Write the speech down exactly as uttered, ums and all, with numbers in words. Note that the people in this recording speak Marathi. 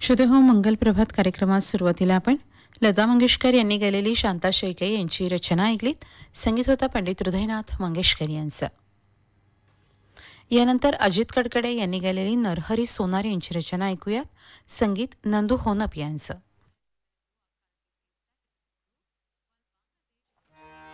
श्रोते हो, मंगल प्रभात कार्यक्रमात सुरुवातीला आपण लता मंगेशकर यांनी गायलेली शांता शेळके यांची रचना ऐकलीत. संगीत होता पंडित हृदयनाथ मंगेशकर यांचं. यानंतर अजित कडकडे यांनी गायलेली नरहरी सोनार यांची रचना ऐकूयात. संगीत नंदू होनप यांचं.